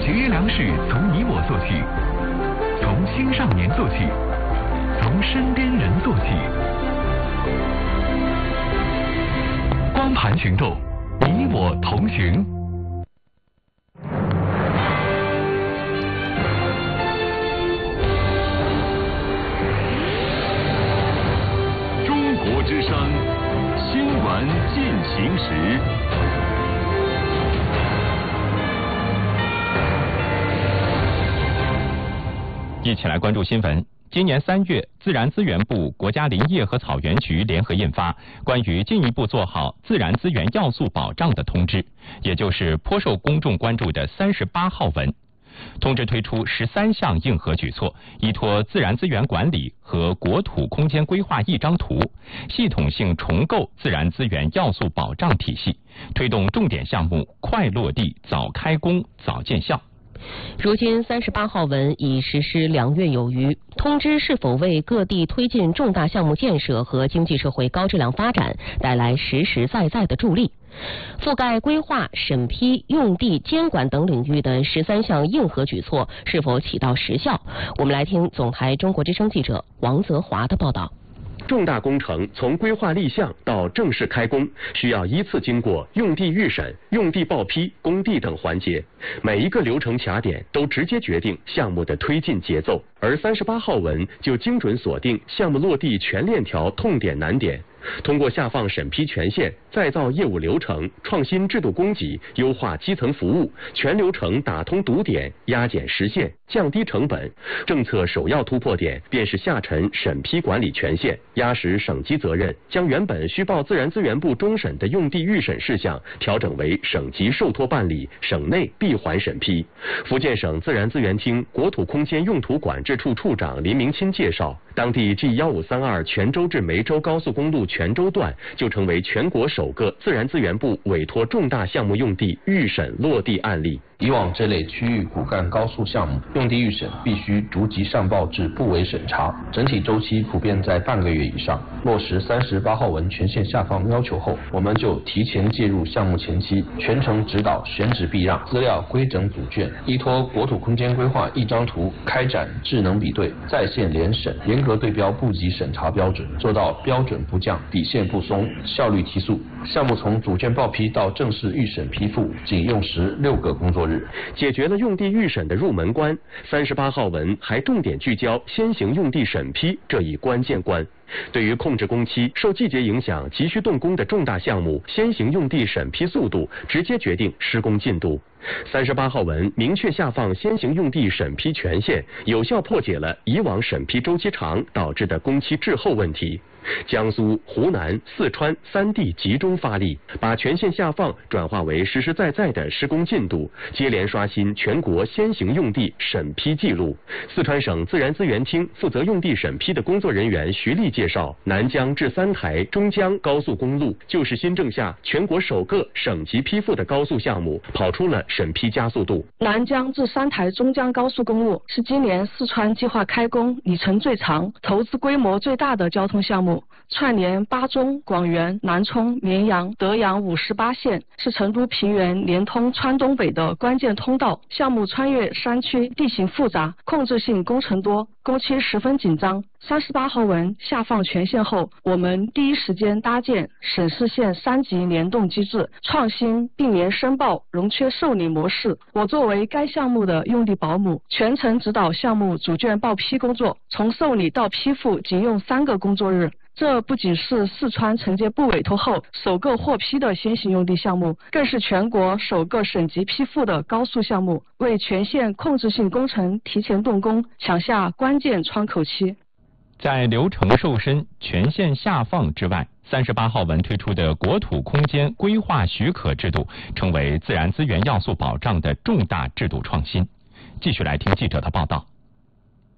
节约粮食从你我做起，从青少年做起，从身边人做起。光盘行动，你我同行。 中国之声新闻进行时。 一起来关注新闻。今年3月，自然资源部、国家林业和草原局联合印发关于进一步做好自然资源要素保障的通知，也就是颇受公众关注的38号文。通知推出13项硬核举措，依托自然资源管理和国土空间规划一张图，系统性重构自然资源要素保障体系，推动重点项目快落地、早开工、早见效。 如今38号文已实施2月有余，通知是否为各地推进重大项目建设和经济社会高质量发展带来实实在在的助力？覆盖规划、审批、用地监管等领域的13项硬核举措是否起到实效？我们来听总台中国之声记者王泽华的报道。 重大工程从规划立项到正式开工，需要依次经过用地预审、用地报批、工地等环节，每一个流程卡点都直接决定项目的推进节奏。而38号文就精准锁定项目落地全链条痛点难点，通过下放审批权限、再造业务流程、创新制度供给、优化基层服务，全流程打通堵点，压减实现，降低成本。政策首要突破点便是下沉审批管理权限，压实省级责任，将原本需报自然资源部终审的用地预审事项调整为省级受托办理，省内闭环审批。福建省自然资源厅国土空间用途管制处处长林明钦介绍，当地 G1532 泉州至梅州高速公路泉州段就成为全国首个自然资源部委托重大项目用地预审落地案例。 以往这类区域骨干高速项目用地预审必须逐级上报至部委审查，整体周期普遍在半个月以上。落实38号文权限下放要求后，我们就提前介入项目前期，全程指导选址避让，资料规整组卷，依托国土空间规划一张图开展智能比对，在线联审，严格对标部级审查标准，做到标准不降、底线不松、效率提速。项目从组卷报批到正式预审批复，仅用时6个工作日， 解决了用地预审的入门关。38号文还重点聚焦先行用地审批这一关键关。对于控制工期、受季节影响急需动工的重大项目，先行用地审批速度直接决定施工进度。38号文明确下放先行用地审批权限，有效破解了以往审批周期长导致的工期滞后问题。江苏、湖南、四川3地集中发力，把权限下放转化为实实在在的施工进度，接连刷新全国先行用地审批记录。四川省自然资源厅负责用地审批的工作人员徐丽介绍，南江至三台中江高速公路就是新政下全国首个省级批复的高速项目，跑出了审批加速度。 南江至三台中江高速公路是今年四川计划开工里程最长、投资规模最大的交通项目，串联巴中、广元、南充、绵阳、德阳58县，是成都平原连通川东北的关键通道。项目穿越山区，地形复杂，控制性工程多，工期十分紧张。38号文下放权限后，我们第一时间搭建省市县3级联动机制，创新并联申报、融缺受理模式。我作为该项目的用地保姆，全程指导项目组卷报批工作，从受理到批复仅用3个工作日。这不仅是四川承接部委托后首个获批的先行用地项目，更是全国首个省级批复的高速项目，为全县控制性工程提前动工抢下关键窗口期。 在流程瘦身、权限下放之外，38号文推出的国土空间规划许可制度，成为自然资源要素保障的重大制度创新。继续来听记者的报道。